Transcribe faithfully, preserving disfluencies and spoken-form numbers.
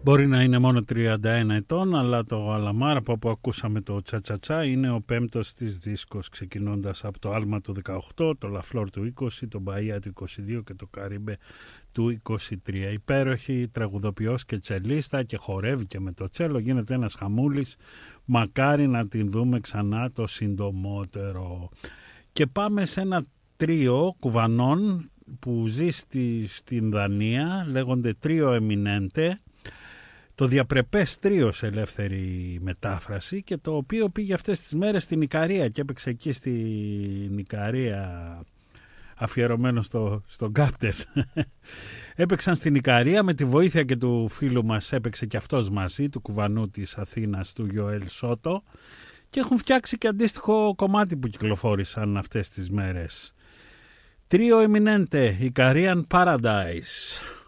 Μπορεί να είναι μόνο τριάντα ένα ετών, αλλά το Αλαμάρ, από όπου ακούσαμε το Τσατσατσά, είναι ο πέμπτος της δίσκος, ξεκινώντας από το Άλμα του δεκαοκτώ, το Λαφλόρ του είκοσι, το Μπαΐα του είκοσι δύο και το Καρίμπε του είκοσι τρία. Υπέροχη τραγουδοποιός και τσελίστα και χορεύει και με το τσέλο, γίνεται ένας χαμούλης. Μακάρι να την δούμε ξανά το συντομότερο. Και πάμε σε ένα τρίο κουβανών που ζει στη, στην Δανία, λέγονται Τρίο Εμινέντε. Το διαπρεπές τρίο σε ελεύθερη μετάφραση, και το οποίο πήγε αυτές τις μέρες στην Ικαρία και έπαιξε εκεί στην Ικαρία, αφιερωμένο στο, στον Κάπτερ. Έπαιξαν στην Ικαρία με τη βοήθεια και του φίλου μας, έπαιξε και αυτός μαζί, του κουβανού της Αθήνας, του Γιοέλ Σότο, και έχουν φτιάξει και αντίστοιχο κομμάτι που κυκλοφόρησαν αυτές τις μέρες. Τρίο Εμινέντε, Icarian Paradise.